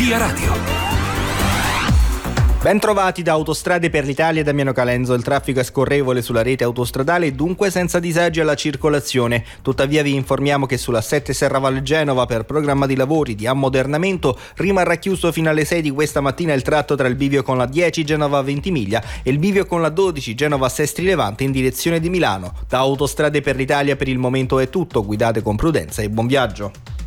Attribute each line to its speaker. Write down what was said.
Speaker 1: Via Radio.
Speaker 2: Ben trovati da Autostrade per l'Italia, Damiano Calenzo. Il traffico è scorrevole sulla rete autostradale e dunque senza disagi alla circolazione. Tuttavia vi informiamo che sulla 7 Serravalle Genova, per programma di lavori di ammodernamento, rimarrà chiuso fino alle 6 di questa mattina il tratto tra il bivio con la 10 Genova Ventimiglia e il bivio con la 12 Genova Sestri Levante in direzione di Milano. Da Autostrade per l'Italia per il momento è tutto. Guidate con prudenza e buon viaggio.